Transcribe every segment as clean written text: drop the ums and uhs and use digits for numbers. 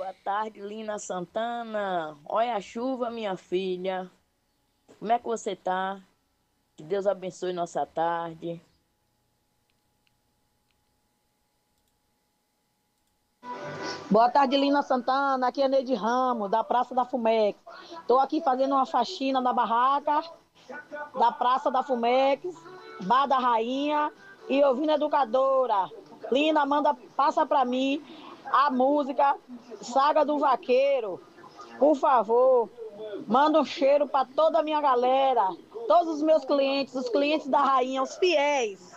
Boa tarde, Lina Santana. Olha a chuva, minha filha. Como é que você tá? Que Deus abençoe nossa tarde. Boa tarde, Lina Santana. Aqui é Neide Ramos, da Praça da Fumex. Estou aqui fazendo uma faxina na barraca da Praça da Fumex, Bar da Rainha e ouvindo a educadora. Lina, passa para mim a música Saga do Vaqueiro. Por favor, manda um cheiro para toda a minha galera, todos os meus clientes, os clientes da Rainha, os fiéis.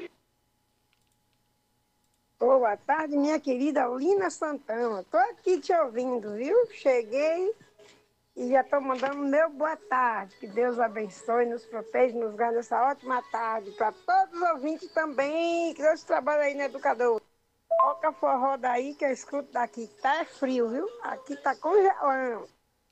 Boa tarde, minha querida Lina Santana. Tô aqui te ouvindo, viu? Cheguei e já estou mandando meu boa tarde. Que Deus abençoe, nos protege, nos guarde nessa ótima tarde. Para todos os ouvintes também, que Deus trabalha aí no educador. Toca forró daí que eu escuto daqui. Tá frio, viu? Aqui tá congelando.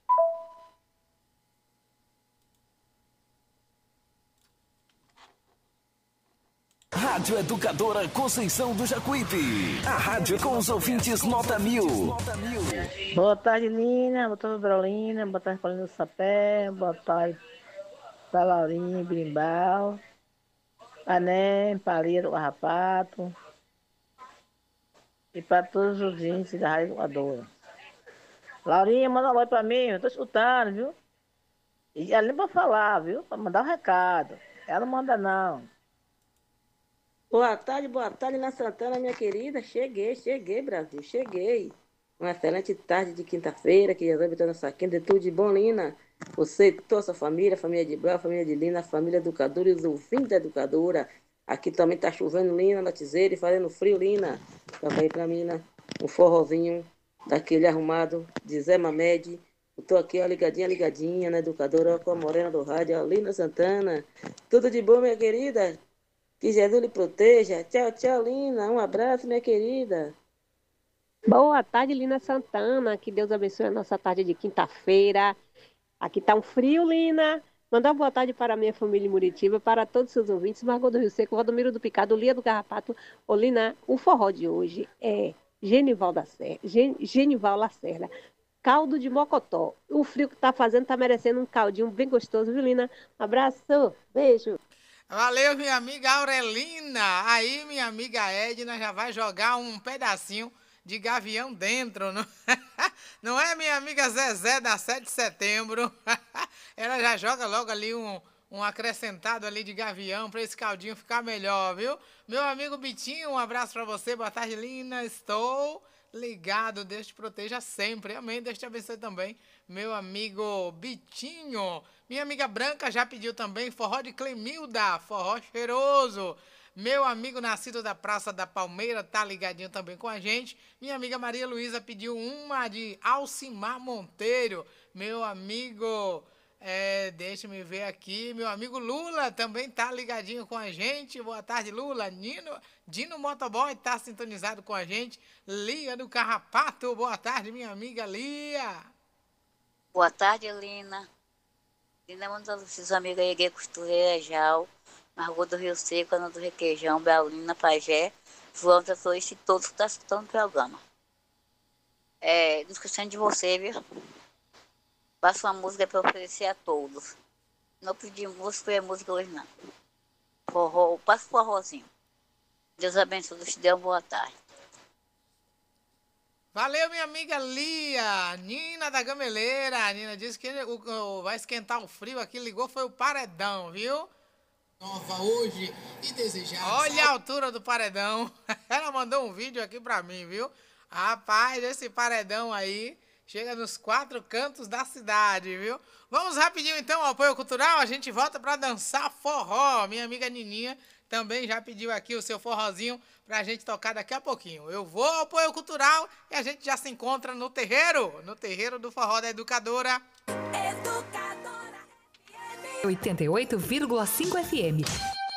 Rádio Educadora Conceição do Jacuípe. A rádio com os ouvintes nota 1000. Boa tarde, Lina. Boa tarde, Drolina. Boa tarde, Paulina do Sapé. Boa tarde para Laurinha, Brimbal. Pané, Palia do Garrapato. E para todos os ouvintes da Rádio Educadora. Laurinha, manda um oi para mim. Eu tô escutando, viu? E ela nem para falar, viu? Para mandar um recado. Ela não manda, não. Boa tarde, Lina Santana, minha querida. Cheguei, Brasil, cheguei. Uma excelente tarde de quinta-feira, que Jesus abençoe nossa quinta, de tudo de bom, Lina. Você, toda a sua família, a família de Bel, família de Lina, a família educadora e os ouvintes da educadora. Aqui também tá chovendo, Lina, na tiseira e fazendo frio, Lina. Tava aí pra mim, né? Um forrozinho daquele arrumado de Zé Mamed. Eu tô aqui, ó, ligadinha na educadora, ó, com a morena do rádio, ó, Lina Santana. Tudo de bom, minha querida? Que Jesus lhe proteja. Tchau, Lina. Um abraço, minha querida. Boa tarde, Lina Santana. Que Deus abençoe a nossa tarde de quinta-feira. Aqui tá um frio, Lina. Mandar uma boa tarde para a minha família em Muritiba, para todos os seus ouvintes. Margot do Rio Seco, Valdomiro do Picado, Lia do Garrapato. Ô, Lina, o forró de hoje é Genival Lacerda. Caldo de mocotó. O frio que tá fazendo tá merecendo um caldinho bem gostoso, viu, Lina? Um abraço, beijo. Valeu, minha amiga Aurelina. Aí, minha amiga Edna já vai jogar um pedacinho de gavião dentro, não, não é, minha amiga Zezé da 7 de setembro? Ela já joga logo ali um acrescentado ali de gavião para esse caldinho ficar melhor, viu? Meu amigo Bitinho, um abraço para você. Boa tarde, Lina. Estou ligado. Deus te proteja sempre. Amém. Deus te abençoe também, meu amigo Bitinho. Minha amiga Branca já pediu também forró de Clemilda, forró cheiroso. Meu amigo Nascido da Praça da Palmeira tá ligadinho também com a gente. Minha amiga Maria Luísa pediu uma de Alcimar Monteiro. Meu amigo, deixa-me ver aqui, meu amigo Lula também tá ligadinho com a gente. Boa tarde, Lula. Dino Motoboy tá sintonizado com a gente. Lia do Carrapato, boa tarde, minha amiga Lia. Boa tarde, Lina. Lina mandando seus amigos aí, Guia Costureira, Jal, Margot do Rio Seco, Ana do Requeijão, Bealina, Pajé, João da Floresta e todos que estão escutando o programa. Discussão de você, viu? Faço uma música para oferecer a todos. Não pedi música, é música hoje não. Forró, passo forrozinho. Deus abençoe, te dê uma boa tarde. Valeu, minha amiga Lia, Nina da Gameleira. A Nina disse que vai esquentar o frio aqui, ligou, foi o paredão, viu? Nova hoje e desejar. Olha a altura do paredão. Ela mandou um vídeo aqui pra mim, viu? Rapaz, esse paredão aí chega nos 4 cantos da cidade, viu? Vamos rapidinho então ao apoio cultural, a gente volta pra dançar forró. Minha amiga Nininha também já pediu aqui o seu forrozinho pra gente tocar daqui a pouquinho. Eu vou ao apoio cultural e a gente já se encontra no terreiro do forró da Educadora. Educadora 88,5 FM.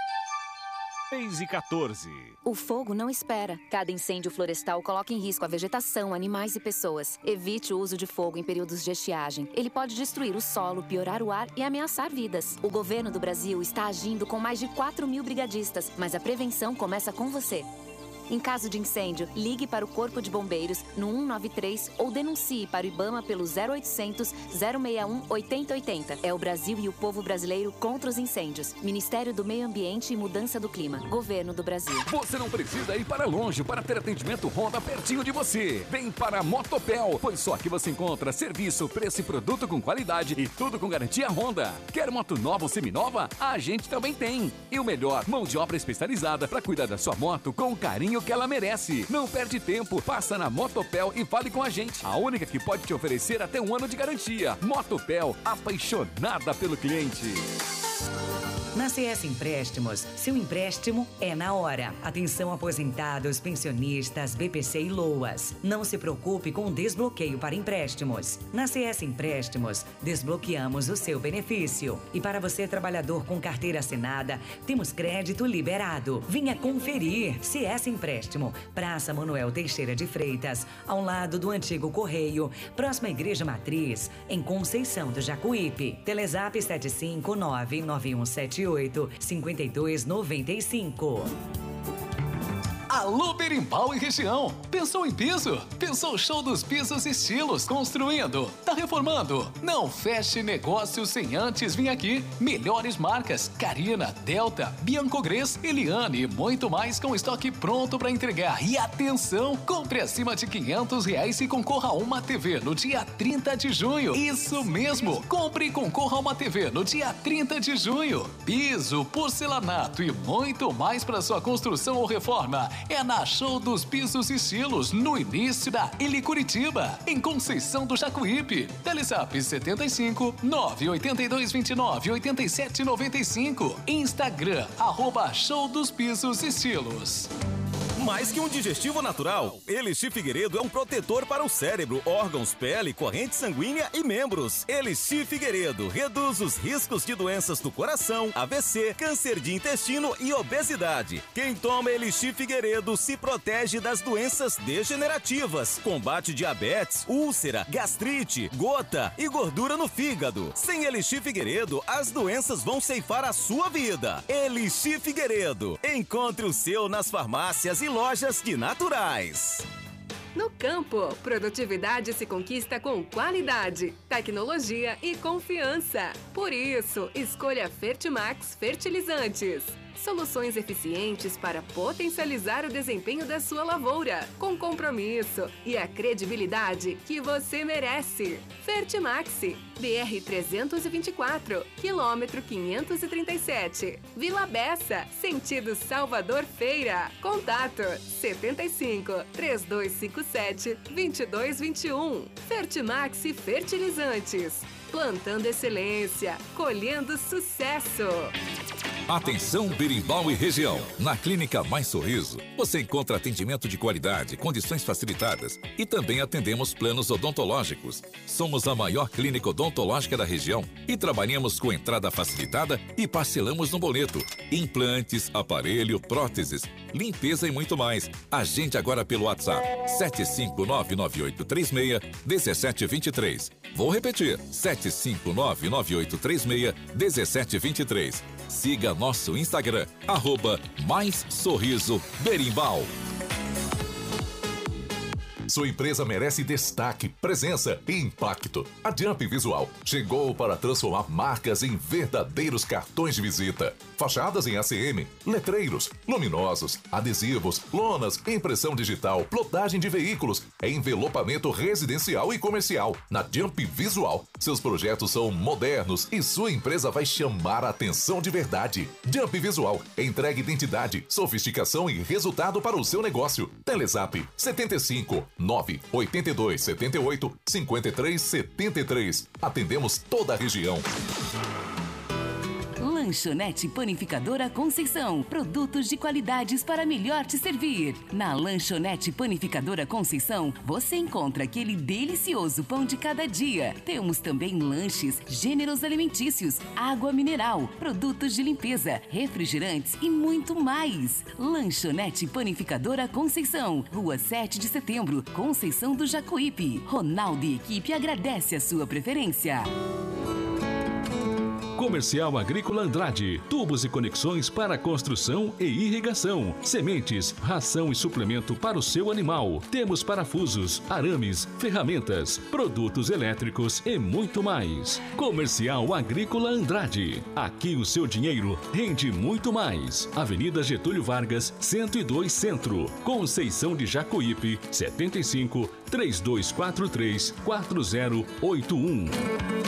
6h14. O fogo não espera. Cada incêndio florestal coloca em risco a vegetação, animais e pessoas. Evite o uso de fogo em períodos de estiagem. Ele pode destruir o solo, piorar o ar e ameaçar vidas. O governo do Brasil está agindo com mais de 4.000 brigadistas, mas a prevenção começa com você. Em caso de incêndio, ligue para o Corpo de Bombeiros no 193 ou denuncie para o IBAMA pelo 0800 061 8080. É o Brasil e o povo brasileiro contra os incêndios. Ministério do Meio Ambiente e Mudança do Clima. Governo do Brasil. Você não precisa ir para longe para ter atendimento Honda pertinho de você. Vem para a Motopel, pois só aqui você encontra serviço, preço e produto com qualidade e tudo com garantia Honda. Quer moto nova ou seminova? A gente também tem. E o melhor, mão de obra especializada para cuidar da sua moto com o carinho que ela merece. Não perde tempo, passa na Motopel e fale com a gente. A única que pode te oferecer até 1 ano de garantia. Motopel, apaixonada pelo cliente. Na CS Empréstimos, seu empréstimo é na hora. Atenção aposentados, pensionistas, BPC e LOAS. Não se preocupe com o desbloqueio para empréstimos. Na CS Empréstimos, desbloqueamos o seu benefício. E para você, trabalhador com carteira assinada, temos crédito liberado. Venha conferir. CS Empréstimo, Praça Manuel Teixeira de Freitas, ao lado do antigo Correio, próxima à Igreja Matriz, em Conceição do Jacuípe. Telezap 7599178 5295. Alô, Berimbau e região. Pensou em piso? Pensou show dos pisos e estilos construindo? Tá reformando? Não feche negócio sem antes vir aqui. Melhores marcas: Carina, Delta, Biancogres, Eliane e muito mais com estoque pronto para entregar. E atenção, compre acima de R$500 e concorra a uma TV no dia 30 de junho. Isso mesmo, compre e concorra a uma TV no dia 30 de junho. Piso, porcelanato e muito mais para sua construção ou reforma. É na Show dos Pisos e Estilos, no início da Ili Curitiba, em Conceição do Jacuípe. Telezap 75 982 29 87 95. Instagram, @Show dos Pisos e Estilos. Mais que um digestivo natural, Elixir Figueiredo é um protetor para o cérebro, órgãos, pele, corrente sanguínea e membros. Elixir Figueiredo reduz os riscos de doenças do coração, AVC, câncer de intestino e obesidade. Quem toma Elixir Figueiredo se protege das doenças degenerativas, combate diabetes, úlcera, gastrite, gota e gordura no fígado. Sem Elixir Figueiredo, as doenças vão ceifar a sua vida. Elixir Figueiredo. Encontre o seu nas farmácias e lojas de naturais. No campo, produtividade se conquista com qualidade, tecnologia e confiança. Por isso, escolha Fertimax Fertilizantes. Soluções eficientes para potencializar o desempenho da sua lavoura, com compromisso e a credibilidade que você merece. Fertimax, BR-324, quilômetro 537, Vila Bessa, sentido Salvador Feira. Contato 75 3257 2221. Fertimax Fertilizantes. Plantando excelência, colhendo sucesso. Atenção Berimbau e região. Na Clínica Mais Sorriso, você encontra atendimento de qualidade, condições facilitadas e também atendemos planos odontológicos. Somos a maior clínica odontológica da região e trabalhamos com entrada facilitada e parcelamos no boleto. Implantes, aparelho, próteses, limpeza e muito mais. Agende agora pelo WhatsApp 75998361723. Vou repetir, 75998361723. Siga nosso Instagram, @MaisSorrisoBerimbau. Sua empresa merece destaque, presença e impacto. A Jump Visual chegou para transformar marcas em verdadeiros cartões de visita. Fachadas em ACM, letreiros, luminosos, adesivos, lonas, impressão digital, plotagem de veículos, envelopamento residencial e comercial. Na Jump Visual, seus projetos são modernos e sua empresa vai chamar a atenção de verdade. Jump Visual entrega identidade, sofisticação e resultado para o seu negócio. Telezap 75 982 78 53 73. Atendemos toda a região. Lanchonete Panificadora Conceição. Produtos de qualidades para melhor te servir. Na Lanchonete Panificadora Conceição, você encontra aquele delicioso pão de cada dia. Temos também lanches, gêneros alimentícios, água mineral, produtos de limpeza, refrigerantes e muito mais. Lanchonete Panificadora Conceição. Rua 7 de Setembro, Conceição do Jacuípe. Ronaldo e equipe agradece a sua preferência. Comercial Agrícola Andrade, tubos e conexões para construção e irrigação, sementes, ração e suplemento para o seu animal. Temos parafusos, arames, ferramentas, produtos elétricos e muito mais. Comercial Agrícola Andrade. Aqui o seu dinheiro rende muito mais. Avenida Getúlio Vargas, 102 Centro, Conceição de Jacuípe, 75 3243 4081.